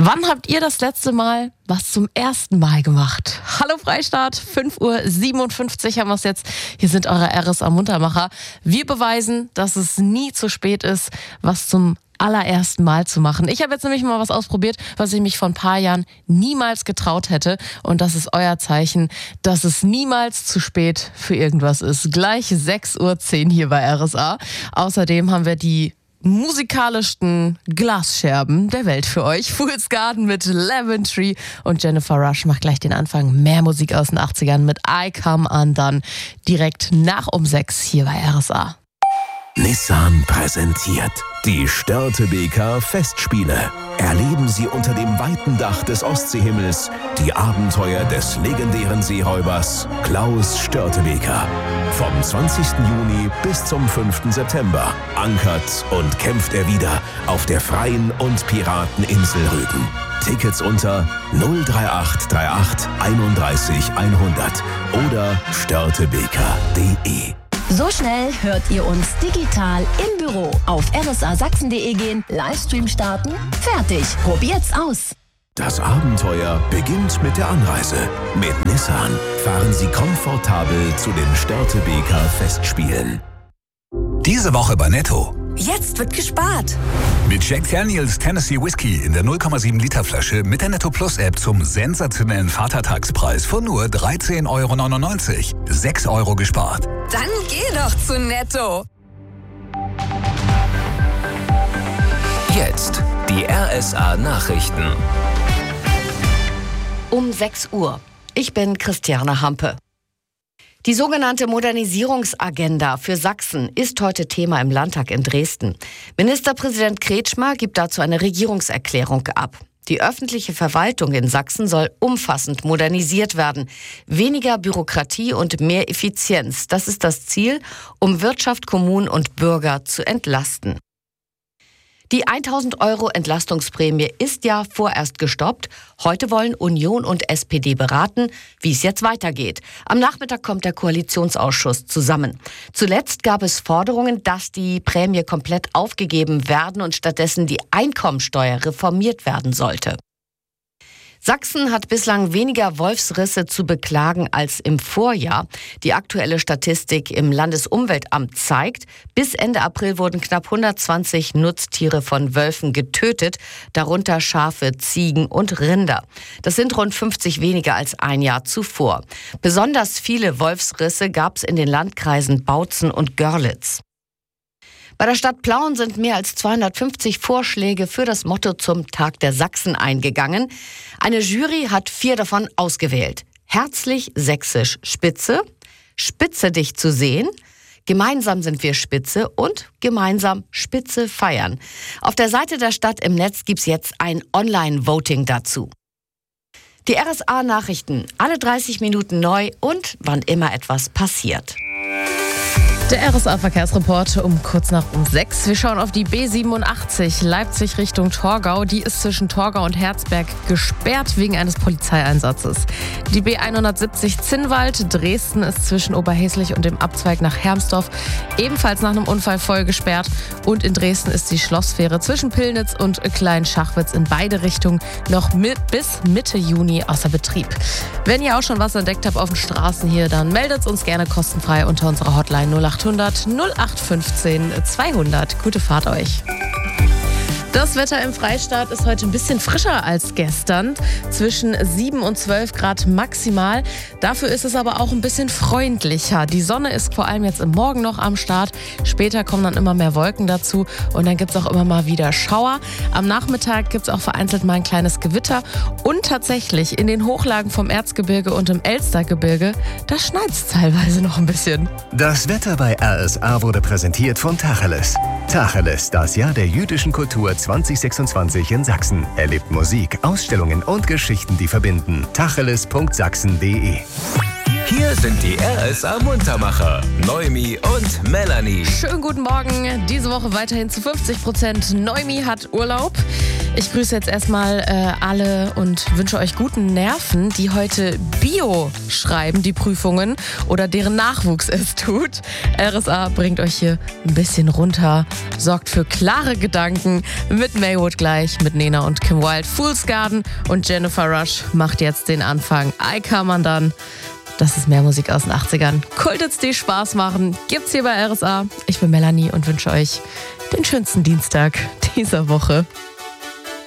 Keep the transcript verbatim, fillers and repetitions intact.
Wann habt ihr das letzte Mal was zum ersten Mal gemacht? Hallo Freistaat, fünf Uhr siebenundfünfzig haben wir es jetzt. Hier sind eure R S A-Muntermacher. Wir beweisen, dass es nie zu spät ist, was zum allerersten Mal zu machen. Ich habe jetzt nämlich mal was ausprobiert, was ich mich vor ein paar Jahren niemals getraut hätte. Und das ist euer Zeichen, dass es niemals zu spät für irgendwas ist. Gleich sechs Uhr zehn hier bei R S A. Außerdem haben wir die musikalischsten Glasscherben der Welt für euch. Fool's Garden mit Lemon Tree und Jennifer Rush macht gleich den Anfang. Mehr Musik aus den achtzigern mit I Come Undone. Direkt nach um sechs hier bei R S A. Nissan präsentiert die Störtebeker Festspiele. Erleben Sie unter dem weiten Dach des Ostseehimmels die Abenteuer des legendären Seeräubers Klaus Störtebeker. Vom zwanzigsten Juni bis zum fünften September ankert und kämpft er wieder auf der freien und Pirateninsel Rügen. Tickets unter null drei acht drei acht einunddreißig hundert oder störtebeker punkt de. So schnell hört ihr uns digital im Büro. Auf r s a sachsen punkt de gehen, Livestream starten, fertig. Probiert's aus. Das Abenteuer beginnt mit der Anreise. Mit Nissan fahren Sie komfortabel zu den Störtebeker Festspielen. Diese Woche bei Netto. Jetzt wird gespart. Mit Jack Daniels Tennessee Whiskey in der null Komma sieben Liter Flasche mit der Netto Plus App zum sensationellen Vatertagspreis von nur dreizehn Euro neunundneunzig. sechs Euro gespart. Dann geh doch zu Netto. Jetzt die R S A Nachrichten. Um sechs Uhr. Ich bin Christiane Hampe. Die sogenannte Modernisierungsagenda für Sachsen ist heute Thema im Landtag in Dresden. Ministerpräsident Kretschmer gibt dazu eine Regierungserklärung ab. Die öffentliche Verwaltung in Sachsen soll umfassend modernisiert werden. Weniger Bürokratie und mehr Effizienz. Das ist das Ziel, um Wirtschaft, Kommunen und Bürger zu entlasten. Die tausend Euro Entlastungsprämie ist ja vorerst gestoppt. Heute wollen Union und S P D beraten, wie es jetzt weitergeht. Am Nachmittag kommt der Koalitionsausschuss zusammen. Zuletzt gab es Forderungen, dass die Prämie komplett aufgegeben werden und stattdessen die Einkommensteuer reformiert werden sollte. Sachsen hat bislang weniger Wolfsrisse zu beklagen als im Vorjahr. Die aktuelle Statistik im Landesumweltamt zeigt, bis Ende April wurden knapp hundertzwanzig Nutztiere von Wölfen getötet, darunter Schafe, Ziegen und Rinder. Das sind rund fünfzig weniger als ein Jahr zuvor. Besonders viele Wolfsrisse gab es in den Landkreisen Bautzen und Görlitz. Bei der Stadt Plauen sind mehr als zweihundertfünfzig Vorschläge für das Motto zum Tag der Sachsen eingegangen. Eine Jury hat vier davon ausgewählt. Herzlich sächsisch Spitze, Spitze dich zu sehen, gemeinsam sind wir Spitze und gemeinsam Spitze feiern. Auf der Seite der Stadt im Netz gibt's jetzt ein Online-Voting dazu. Die R S A-Nachrichten, alle dreißig Minuten neu und wann immer etwas passiert. Der R S A-Verkehrsreport um kurz nach um sechs. Wir schauen auf die B siebenundachtzig Leipzig Richtung Torgau. Die ist zwischen Torgau und Herzberg gesperrt wegen eines Polizeieinsatzes. Die B hundertsiebzig Zinnwald Dresden ist zwischen Oberhäslich und dem Abzweig nach Hermsdorf ebenfalls nach einem Unfall voll gesperrt. Und in Dresden ist die Schlossfähre zwischen Pillnitz und Kleinschachwitz in beide Richtungen noch mit bis Mitte Juni außer Betrieb. Wenn ihr auch schon was entdeckt habt auf den Straßen hier, dann meldet uns gerne kostenfrei unter unserer Hotline null acht hundert null acht fünfzehn zweihundert. Gute Fahrt euch. Das Wetter im Freistaat ist heute ein bisschen frischer als gestern. Zwischen sieben und zwölf Grad maximal. Dafür ist es aber auch ein bisschen freundlicher. Die Sonne ist vor allem jetzt im Morgen noch am Start. Später kommen dann immer mehr Wolken dazu. Und dann gibt es auch immer mal wieder Schauer. Am Nachmittag gibt es auch vereinzelt mal ein kleines Gewitter. Und tatsächlich in den Hochlagen vom Erzgebirge und im Elstergebirge, da schneit es teilweise noch ein bisschen. Das Wetter bei R S A wurde präsentiert von Tacheles. Tacheles, das Jahr der jüdischen Kultur zwanzig sechsundzwanzig in Sachsen. Erlebt Musik, Ausstellungen und Geschichten, die verbinden. tacheles punkt sachsen punkt de. Hier sind die R S A-Muntermacher, Noemi und Melanie. Schönen guten Morgen. Diese Woche weiterhin zu fünfzig Prozent. Noemi hat Urlaub. Ich grüße jetzt erstmal äh, alle und wünsche euch guten Nerven, die heute Bio schreiben, die Prüfungen, oder deren Nachwuchs es tut. R S A bringt euch hier ein bisschen runter, sorgt für klare Gedanken mit Maywood gleich, mit Nena und Kim Wilde. Fool's Garden und Jennifer Rush macht jetzt den Anfang. I Come Undone. Das ist mehr Musik aus den achtzigern. Kulthits, die Spaß machen, gibt's hier bei R S A. Ich bin Melanie und wünsche euch den schönsten Dienstag dieser Woche.